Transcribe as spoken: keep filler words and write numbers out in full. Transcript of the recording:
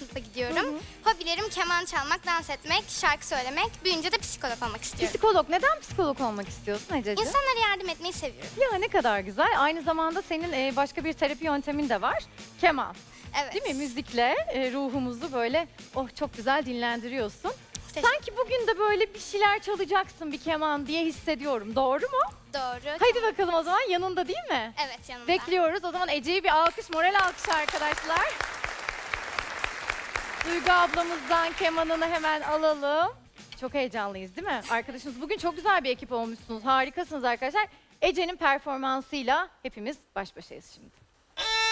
sınıfa gidiyorum. Hobilerim keman çalmak, dans etmek, şarkı söylemek. Büyüyünce de psikolog olmak istiyorum. Psikolog. Neden psikolog olmak istiyorsun Ececiğim? İnsanlara yardım etmeyi seviyorum. Ya ne kadar güzel. Aynı zamanda senin e, başka bir terapi yöntemin de var. Keman. Evet. Değil mi? Müzikle e, ruhumuzu böyle oh çok güzel dinlendiriyorsun. Teşekkür- Sanki bugün de böyle bir şeyler çalacaksın bir keman diye hissediyorum. Doğru mu? Doğru. Haydi bakalım o zaman yanında değil mi? Evet, yanımda. Bekliyoruz. O zaman Ece'ye bir alkış, moral alkış arkadaşlar. Duygu ablamızdan kemanını hemen alalım. Çok heyecanlıyız değil mi? Arkadaşınız bugün çok güzel bir ekip olmuşsunuz. Harikasınız arkadaşlar. Ece'nin performansıyla hepimiz baş başayız şimdi.